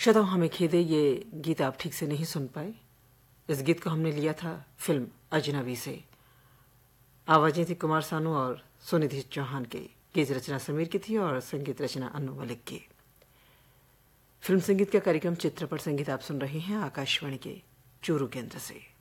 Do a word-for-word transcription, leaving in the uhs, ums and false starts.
श्रोताओ, हमें खेद है ये गीत आप ठीक से नहीं सुन पाए। इस गीत को हमने लिया था फिल्म अजनबी से। आवाजें थी कुमार सानू और सुनिधि चौहान की। गीत रचना समीर की थी और संगीत रचना अन्नू मलिक की। फिल्म संगीत का कार्यक्रम चित्रपट संगीत आप सुन रहे हैं आकाशवाणी के चूरू केंद्र से।